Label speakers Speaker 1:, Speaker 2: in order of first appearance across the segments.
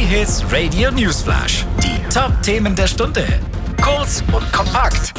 Speaker 1: J-Hits Radio Newsflash. Die Top-Themen der Stunde. Kurz und kompakt.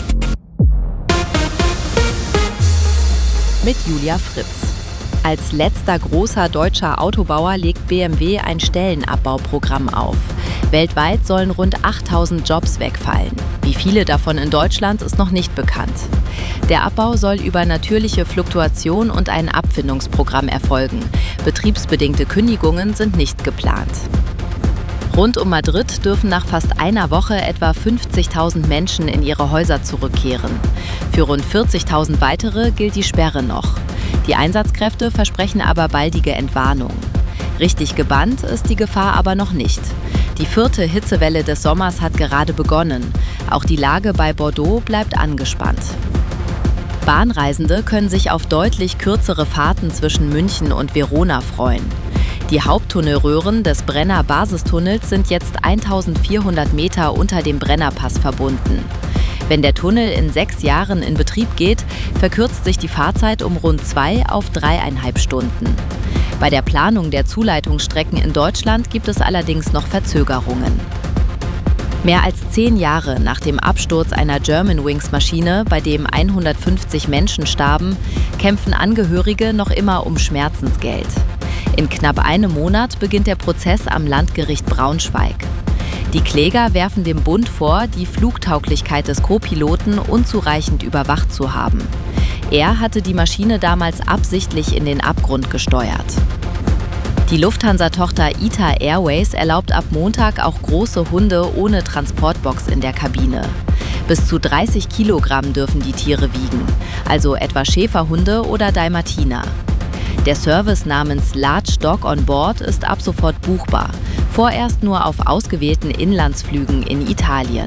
Speaker 2: Mit Julia Fritz. Als letzter großer deutscher Autobauer legt BMW ein Stellenabbauprogramm auf. Weltweit sollen rund 8.000 Jobs wegfallen. Wie viele davon in Deutschland ist noch nicht bekannt. Der Abbau soll über natürliche Fluktuation und ein Abfindungsprogramm erfolgen. Betriebsbedingte Kündigungen sind nicht geplant. Rund um Madrid dürfen nach fast einer Woche etwa 50.000 Menschen in ihre Häuser zurückkehren. Für rund 40.000 weitere gilt die Sperre noch. Die Einsatzkräfte versprechen aber baldige Entwarnung. Richtig gebannt ist die Gefahr aber noch nicht. Die 4. Hitzewelle des Sommers hat gerade begonnen. Auch die Lage bei Bordeaux bleibt angespannt. Bahnreisende können sich auf deutlich kürzere Fahrten zwischen München und Verona freuen. Die Haupttunnelröhren des Brenner Basistunnels sind jetzt 1.400 Meter unter dem Brennerpass verbunden. Wenn der Tunnel in 6 Jahren in Betrieb geht, verkürzt sich die Fahrzeit um rund 2 auf 3,5 Stunden. Bei der Planung der Zuleitungsstrecken in Deutschland gibt es allerdings noch Verzögerungen. Mehr als 10 Jahre nach dem Absturz einer Germanwings-Maschine, bei dem 150 Menschen starben, kämpfen Angehörige noch immer um Schmerzensgeld. In knapp einem Monat beginnt der Prozess am Landgericht Braunschweig. Die Kläger werfen dem Bund vor, die Flugtauglichkeit des Co-Piloten unzureichend überwacht zu haben. Er hatte die Maschine damals absichtlich in den Abgrund gesteuert. Die Lufthansa-Tochter ITA Airways erlaubt ab Montag auch große Hunde ohne Transportbox in der Kabine. Bis zu 30 Kilogramm dürfen die Tiere wiegen, also etwa Schäferhunde oder Dalmatiner. Der Service namens Large Dog on Board ist ab sofort buchbar, vorerst nur auf ausgewählten Inlandsflügen in Italien.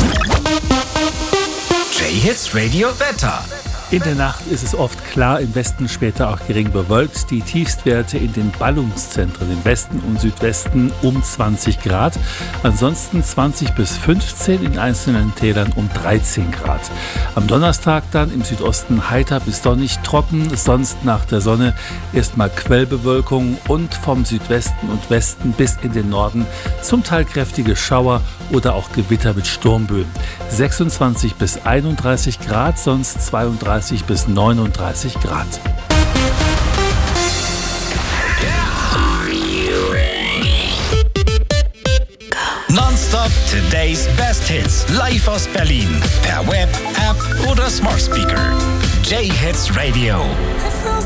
Speaker 1: J-Hits Radio Wetter.
Speaker 3: In der Nacht ist es oft klar, im Westen später auch gering bewölkt. Die Tiefstwerte in den Ballungszentren im Westen und Südwesten um 20 Grad. Ansonsten 20 bis 15, in einzelnen Tälern um 13 Grad. Am Donnerstag dann im Südosten heiter bis sonnig trocken, sonst nach der Sonne erstmal Quellbewölkung und vom Südwesten und Westen bis in den Norden zum Teil kräftige Schauer oder auch Gewitter mit Sturmböen. 26 bis 31 Grad, sonst 32 bis 39 Grad.
Speaker 1: Nonstop Today's Best Hits. Live aus Berlin. Per Web, App oder Smart Speaker. J-Hits Radio.